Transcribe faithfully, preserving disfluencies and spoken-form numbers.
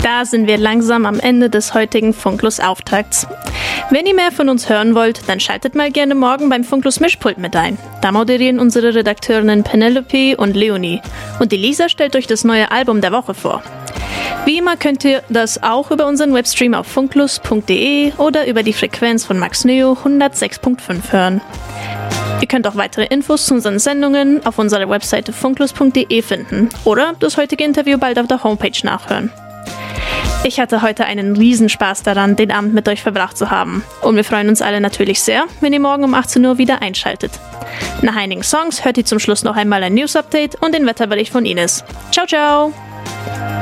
Da sind wir langsam am Ende des heutigen Funklus-Auftakts. Wenn ihr mehr von uns hören wollt, dann schaltet mal gerne morgen beim Funklus-Mischpult mit ein. Da moderieren unsere Redakteurinnen Penelope und Leonie. Und die Lisa stellt euch das neue Album der Woche vor. Wie immer könnt ihr das auch über unseren Webstream auf funklus punkt de oder über die Frequenz von Max Neo hundertsechs Komma fünf hören. Ihr könnt auch weitere Infos zu unseren Sendungen auf unserer Webseite funklus punkt de finden oder das heutige Interview bald auf der Homepage nachhören. Ich hatte heute einen Riesenspaß daran, den Abend mit euch verbracht zu haben. Und wir freuen uns alle natürlich sehr, wenn ihr morgen um achtzehn Uhr wieder einschaltet. Nach einigen Songs hört ihr zum Schluss noch einmal ein News-Update und den Wetterbericht von Ines. Ciao, ciao!